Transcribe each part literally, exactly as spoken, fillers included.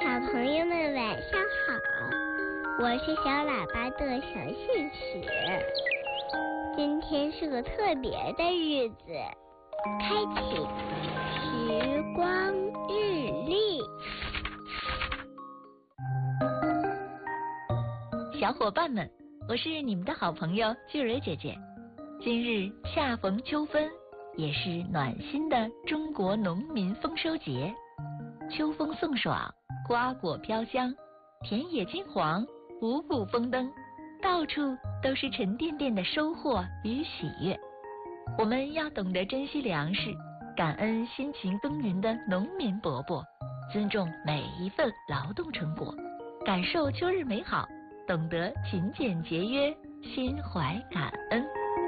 小朋友们晚上好，我是小喇叭的小信使。今天是个特别的日子，开启时光日历。 小伙伴们，我是你们的好朋友巨蕊姐姐。今日恰逢秋分，也是暖心的中国农民丰收节。秋风送爽，瓜果飘香，田野金黄，五谷丰登，到处都是沉甸甸的收获与喜悦。我们要懂得珍惜粮食，感恩辛勤耕耘的农民伯伯，尊重每一份劳动成果，感受秋日美好，懂得勤俭节约，心怀感恩。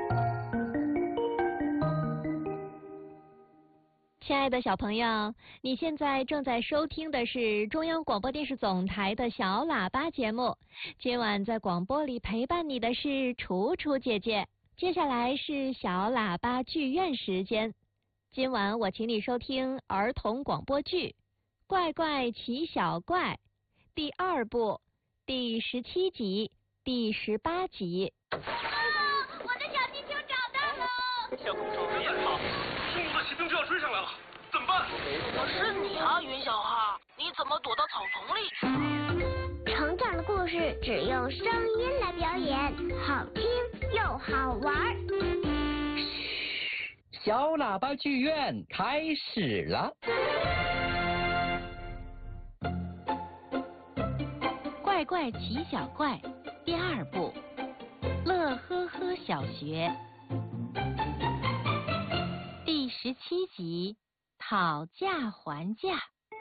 亲爱的小朋友，你现在正在收听的是中央广播电视总台的小喇叭节目。今晚在广播里陪伴你的是楚楚姐姐。接下来是小喇叭剧院时间。今晚我请你收听儿童广播剧《怪怪奇小怪》第二部第十七集、第十八集。 啊！我的小气球找到了！ 小公主别跑，冲我的骑兵就要追上来了，怎么办？ 是你啊，云小号，你怎么躲到草丛里去？ 成长的故事只用声音来表演，好听又好玩。 小喇叭剧院开始了。 怪怪奇小怪第二部，乐呵呵小学第十七集，讨价还价。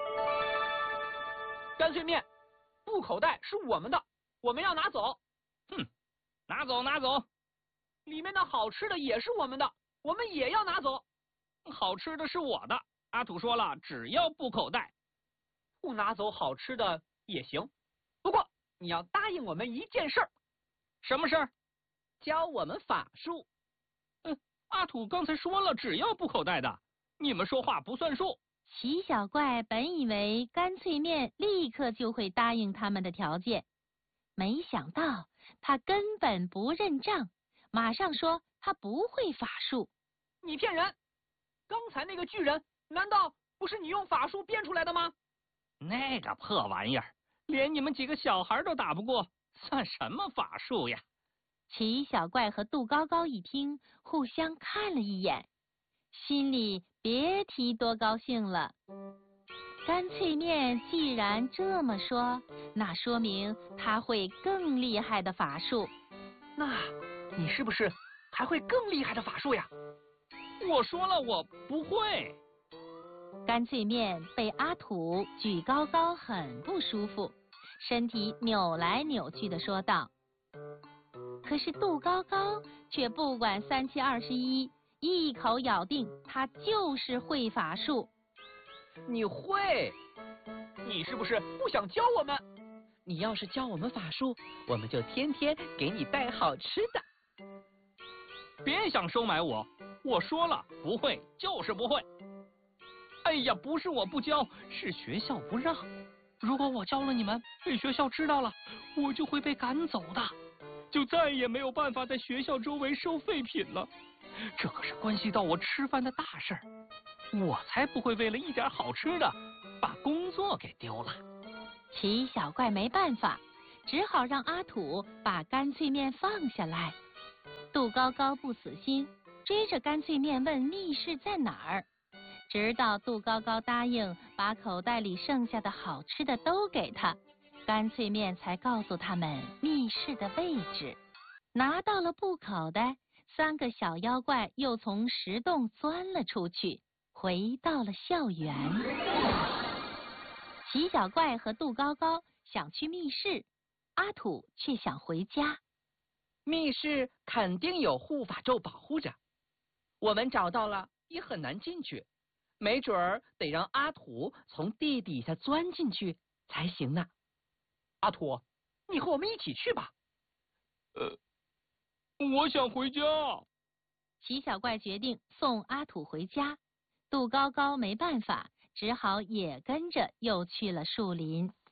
干脆面布口袋是我们的，我们要拿走。 哼，拿走拿走。 里面的好吃的也是我们的，我们也要拿走。 好吃的是我的，阿土说了，只要布口袋。 不拿走好吃的也行，不过你要答应我们一件事儿。 什么事儿？ 教我们法术。 嗯，阿土刚才说了，只要布口袋的。你们说话不算数。 奇小怪本以为干脆面立刻就会答应他们的条件，没想到他根本不认账，马上说他不会法术。 你骗人！刚才那个巨人难道不是你用法术变出来的吗？ 那个破玩意儿，连你们几个小孩都打不过，算什么法术呀？ 奇小怪和杜高高一听，互相看了一眼，心里别提多高兴了。干脆面既然这么说，那说明他会更厉害的法术。 那你是不是还会更厉害的法术呀？ 我说了，我不会。 干脆面被阿土举高高，很不舒服，身体扭来扭去的说道。可是杜高高却不管三七二十一，一口咬定他就是会法术。 你会？你是不是不想教我们？ 你要是教我们法术，我们就天天给你带好吃的。 别想收买我，我说了，不会就是不会。哎呀，不是我不教，是学校不让。如果我教了你们，被学校知道了，我就会被赶走的，就再也没有办法在学校周围收废品了。这可是关系到我吃饭的大事儿，我才不会为了一点好吃的把工作给丢了。 奇小怪没办法，只好让阿土把干脆面放下来。杜高高不死心，追着干脆面问密室在哪儿，直到杜高高答应把口袋里剩下的好吃的都给他，干脆面才告诉他们密室的位置。拿到了布口袋，三个小妖怪又从石洞钻了出去，回到了校园。奇小怪和杜高高想去密室，阿土却想回家。 密室肯定有护法咒保护着，我们找到了也很难进去，没准儿得让阿土从地底下钻进去才行呢。 阿土，你和我们一起去吧。 呃，我想回家。 奇小怪决定送阿土回家，杜高高没办法，只好也跟着又去了树林。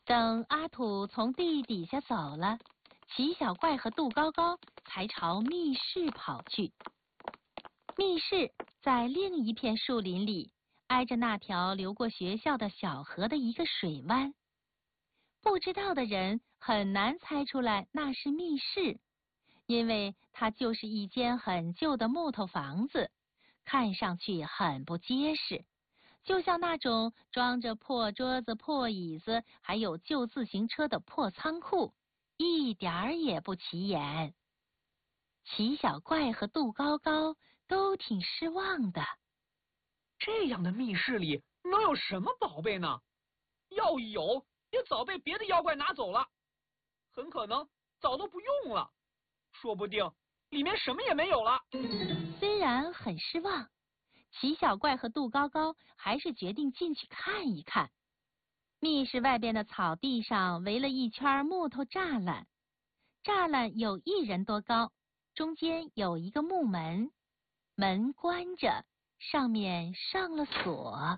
等阿土从地底下走了，奇小怪和杜高高才朝密室跑去。密室在另一片树林里，挨着那条流过学校的小河的一个水湾。不知道的人很难猜出来那是密室，因为它就是一间很旧的木头房子，看上去很不结实，就像那种装着破桌子、破椅子还有旧自行车的破仓库，一点儿也不起眼。奇小怪和杜高高都挺失望的。 这样的密室里能有什么宝贝呢？要有，也早被别的妖怪拿走了，很可能早都不用了，说不定里面什么也没有了。 虽然很失望，奇小怪和杜高高还是决定进去看一看。密室外边的草地上围了一圈木头栅栏，栅栏有一人多高，中间有一个木门，门关着，上面上了锁。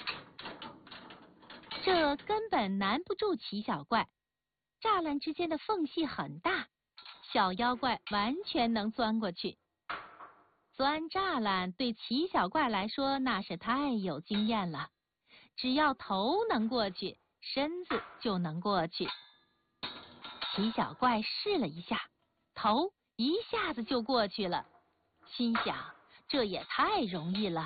这根本难不住奇小怪，栅栏之间的缝隙很大，小妖怪完全能钻过去。钻栅栏对奇小怪来说那是太有经验了，只要头能过去，身子就能过去。奇小怪试了一下，头一下子就过去了，心想这也太容易了，